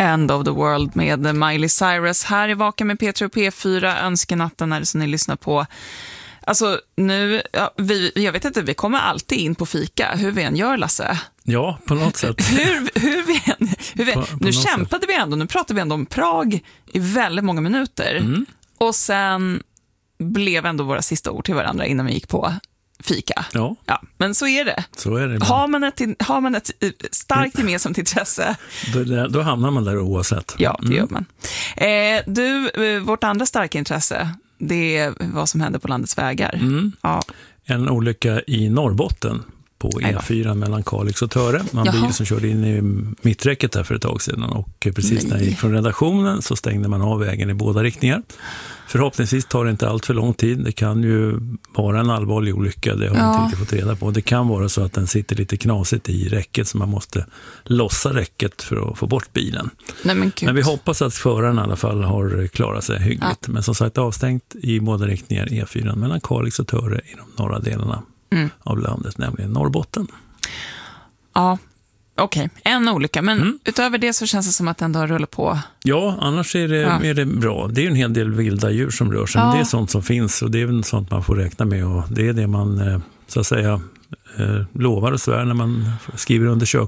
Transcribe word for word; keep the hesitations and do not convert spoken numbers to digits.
End of the World med Miley Cyrus. Här i Vaken med P tre och P fyra. Önskenatten är det som ni lyssnar på. Alltså nu, ja, vi, jag vet inte, vi kommer alltid in på fika. Hur vi än gör, Lasse. Ja, på något sätt. hur, hur vi än, hur vi, på, på nu kämpade sätt. vi ändå, nu pratade vi ändå om Prag i väldigt många minuter. Mm. Och sen blev ändå våra sista ord till varandra innan vi gick på fika. Ja. Ja, men så är det. Så är det. Har man ett, har man ett starkt gemensamt intresse. Då, då hamnar man där oavsett. Ja, det gör man. Eh, du, vårt andra starka intresse, det är vad som händer på landets vägar. Mm. Ja. En olycka i Norrbotten på E fyra mellan Kalix och Töre. Man bil som körde in i mitträcket där för ett tag sedan. Och precis Nej. när jag gick från redaktionen så stängde man av vägen i båda riktningar. Förhoppningsvis tar det inte allt för lång tid. Det kan ju vara en allvarlig olycka, det har ja. jag inte fått reda på. Det kan vara så att den sitter lite knasigt i räcket så man måste lossa räcket för att få bort bilen. Nej, men, men vi hoppas att föraren i alla fall har klarat sig hyggligt. Ja. Men som sagt avstängt i båda riktningar E fyra mellan Kalix och Töre i de norra delarna mm. av landet, nämligen Norrbotten. Ja. Okej, okay. en olycka. Men mm. utöver det så känns det som att den då rullar på. Ja, annars är det, ja. är det bra. Det är en hel del vilda djur som rör sig. Ja. Men det är sånt som finns och det är väl sånt man får räkna med. Och det är det man, så att säga, lovar och svär när man skriver under